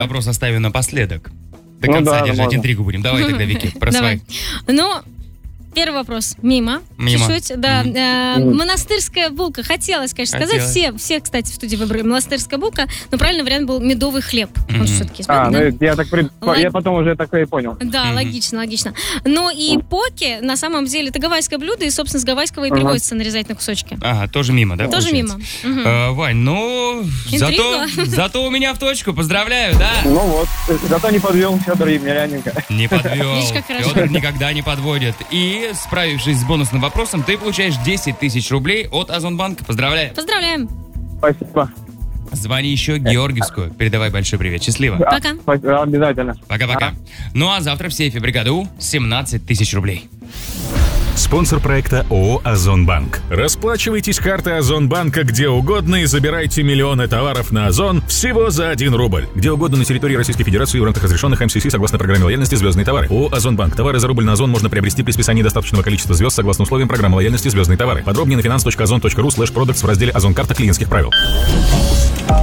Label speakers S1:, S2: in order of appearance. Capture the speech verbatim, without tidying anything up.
S1: Вопрос оставим напоследок. До
S2: Ну
S1: конца
S2: да,
S1: держать
S2: можно.
S1: интригу будем. Давай тогда, Вики, про
S3: Давай.
S1: свои.
S3: Ну, первый вопрос. Мимо.
S1: Мимо.
S3: Чуть-чуть, да.
S1: Мгм.
S3: Э, монастырская булка. Хотелось, конечно, сказать.
S1: Хотелось.
S3: Все, все, кстати, в студии выбрали монастырская булка, но правильный вариант был медовый хлеб.
S1: Мгм.
S3: Он все-таки
S2: А,
S3: да?
S2: ну я так пред-
S3: Лог-
S2: я потом уже такое понял.
S3: Да,
S1: Мгм.
S3: логично, логично. Но и поки, на самом деле, это гавайское блюдо, и, собственно, с гавайского и
S2: Ага.
S3: переводится нарезать на кусочки.
S1: Ага, тоже мимо, да?
S3: Тоже
S1: получается?
S3: мимо. Мгм.
S1: Э, Вань, ну, зато,
S3: Интрига.
S1: зато у меня в точку, поздравляю, да?
S2: Ну вот, зато не подвел Федор Емельяненко.
S1: Не подвел.
S3: Видишь, как хорошо.
S1: Федор никогда не подводит. И, справившись с бонусным вопросом, ты получаешь десять тысяч рублей от Озонбанка. Поздравляю.
S3: Поздравляем.
S2: Спасибо.
S1: Звони еще Георгиевскую. Передавай большой привет. Счастливо.
S2: А,
S3: Пока.
S2: спа- Обязательно.
S1: Пока-пока. Ну а завтра в сейфе бригады У семнадцать тысяч рублей.
S4: Спонсор проекта ООО «Озонбанк». Расплачивайтесь картой Озонбанка где угодно и забирайте миллионы товаров на Озон всего за один рубль. Где угодно на территории Российской Федерации в рамках разрешенных эм си си согласно программе лояльности «Звездные товары». ООО «Озонбанк». Товары за рубль на Озон можно приобрести при списании достаточного количества звезд согласно условиям программы лояльности «Звездные товары». Подробнее на finance точка озон точка ру слэш продактс в разделе «Озон карта клиентских правил».